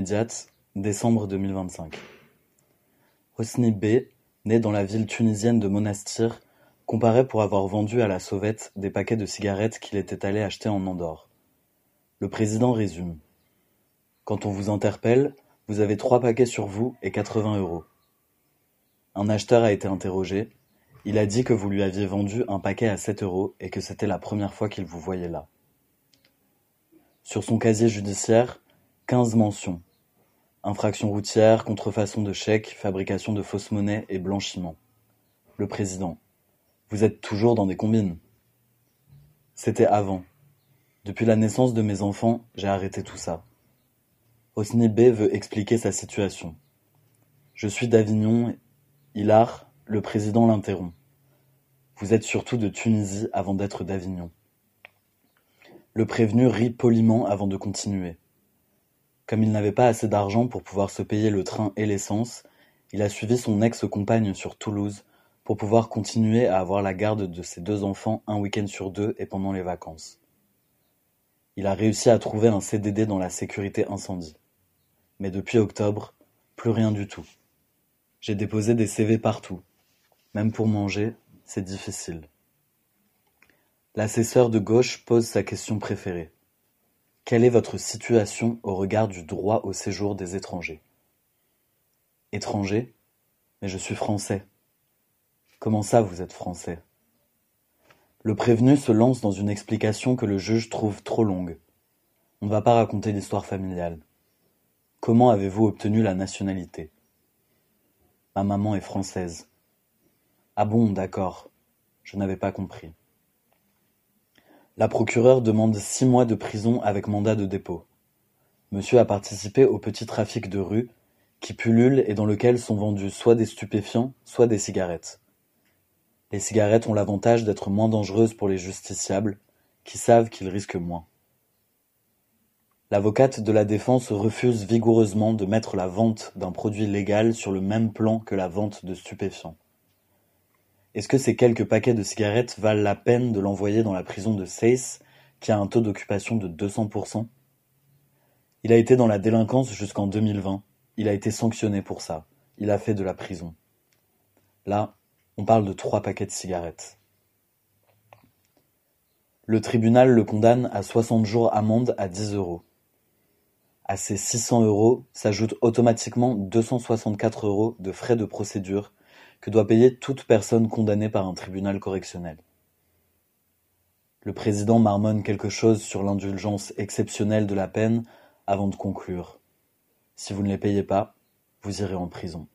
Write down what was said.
immédiate, décembre 2025. Hosni B, né dans la ville tunisienne de Monastir, comparaît pour avoir vendu à la sauvette des paquets de cigarettes qu'il était allé acheter en Andorre. Le président résume. Quand on vous interpelle, vous avez 3 paquets sur vous et 80 €. Un acheteur a été interrogé. Il a dit que vous lui aviez vendu un paquet à 7 € et que c'était la première fois qu'il vous voyait là. Sur son casier judiciaire, 15 mentions. Infraction routière, contrefaçon de chèques, fabrication de fausses monnaies et blanchiment. Le président. Vous êtes toujours dans des combines. C'était avant. Depuis la naissance de mes enfants, j'ai arrêté tout ça. Hosni B veut expliquer sa situation. Je suis d'Avignon. Hilar, le président l'interrompt. Vous êtes surtout de Tunisie avant d'être d'Avignon. Le prévenu rit poliment avant de continuer. Comme il n'avait pas assez d'argent pour pouvoir se payer le train et l'essence, il a suivi son ex-compagne sur Toulouse pour pouvoir continuer à avoir la garde de ses 2 enfants un week-end sur 2 et pendant les vacances. Il a réussi à trouver un CDD dans la sécurité incendie. Mais depuis octobre, plus rien du tout. J'ai déposé des CV partout. Même pour manger, c'est difficile. L'assesseur de gauche pose sa question préférée. Quelle est votre situation au regard du droit au séjour des étrangers? Étranger? Mais je suis français. Comment ça vous êtes français? Le prévenu se lance dans une explication que le juge trouve trop longue. On ne va pas raconter l'histoire familiale. Comment avez-vous obtenu la nationalité? Ma maman est française. Ah bon, d'accord. Je n'avais pas compris. La procureure demande 6 mois de prison avec mandat de dépôt. Monsieur a participé au petit trafic de rue qui pullule et dans lequel sont vendus soit des stupéfiants, soit des cigarettes. Les cigarettes ont l'avantage d'être moins dangereuses pour les justiciables, qui savent qu'ils risquent moins. L'avocate de la défense refuse vigoureusement de mettre la vente d'un produit légal sur le même plan que la vente de stupéfiants. Est-ce que ces quelques paquets de cigarettes valent la peine de l'envoyer dans la prison de Seyss, qui a un taux d'occupation de 200%? Il a été dans la délinquance jusqu'en 2020. Il a été sanctionné pour ça. Il a fait de la prison. Là, on parle de 3 paquets de cigarettes. Le tribunal le condamne à 60 jours amende à 10 €. À ces 600 € s'ajoutent automatiquement 264 € de frais de procédure que doit payer toute personne condamnée par un tribunal correctionnel. Le président marmonne quelque chose sur l'indulgence exceptionnelle de la peine avant de conclure. Si vous ne les payez pas, vous irez en prison.